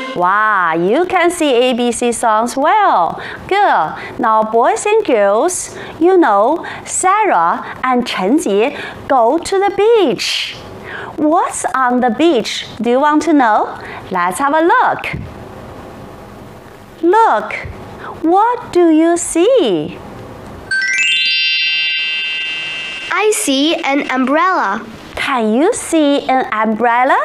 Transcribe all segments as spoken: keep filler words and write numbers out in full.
Wow, you can see A B C songs well. Good. Now, boys and girls, you know, Sarah and Chen Jie go to the beach. What's on the beach? Do you want to know? Let's have a look. Look, what do you see? I see an umbrella. Can you see an umbrella?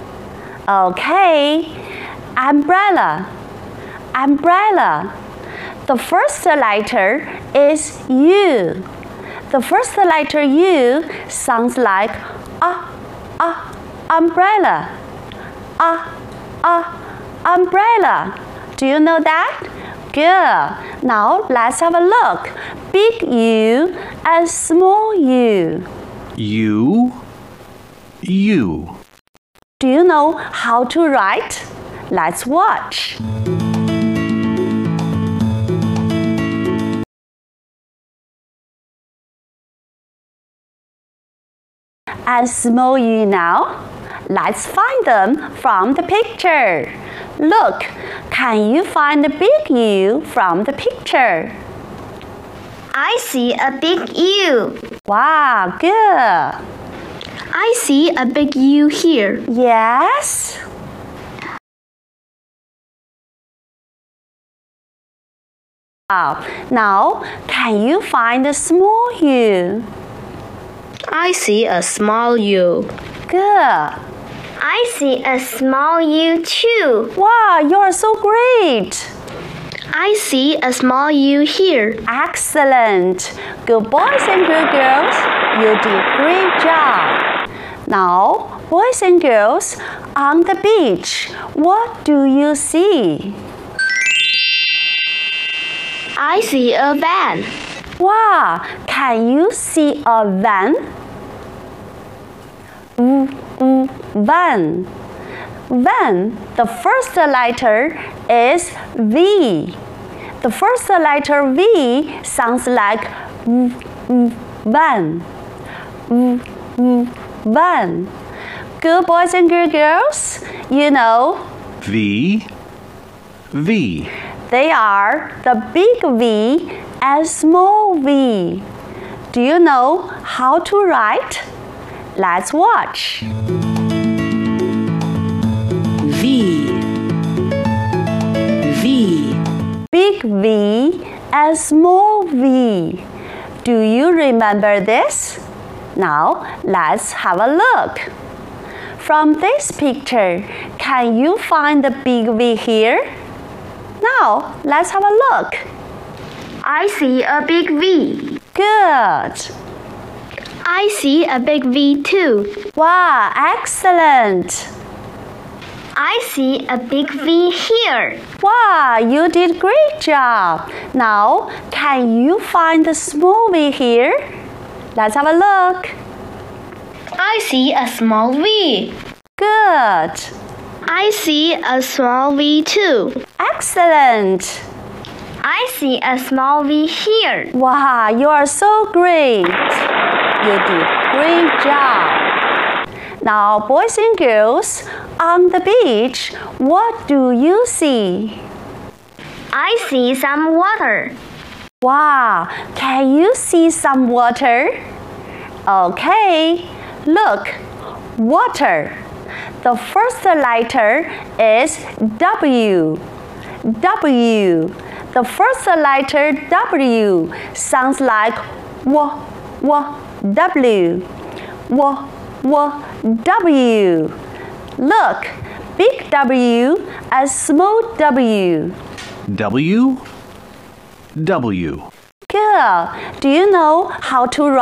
Okay, umbrella, umbrella. The first letter is U. The first letter U sounds like a, a, umbrella, a, a, umbrella. Do you know that? Good. Now let's have a look. Big U and small U. U, U. Do you know how to write? Let's watch. And small U now. Let's find them from the picture. Look, can you find the big U from the picture? I see a big U. Wow, good. I see a big U here. Yes. Wow. Now, can you find the small U? I see a small U. Good. I see a small U too. Wow, you're so great. I see a small U here. Excellent. Good boys and good girls. You did great job. Now, boys and girls, on the beach, what do you see? I see a van. Wow, can you see a van? V, v, van. Van, the first letter is V. The first letter V sounds like v, v, van. V, v, van. Good boys and good girls, you know. V, V. They are the big V and small V. Do you know how to write? Let's watch. V, V. Big V and small V. Do you remember this? Now, let's have a look. From this picture, can you find the big V here? Now, let's have a look. I see a big V. Good. I see a big V too. Wow, excellent. I see a big V here. Wow, you did great job. Now, can you find the small V here? Let's have a look. I see a small V. Good. I see a small V too. Excellent. I see a small V here. Wow, you are so great. You did great job. Now, boys and girls, on the beach, what do you see? I see some water. Wow, can you see some water? Okay, look, water. The first letter is W. W. The first letter W sounds like W, W, W, W, W, W. Look, big W and small W. W, W. Good. Do you know how to write?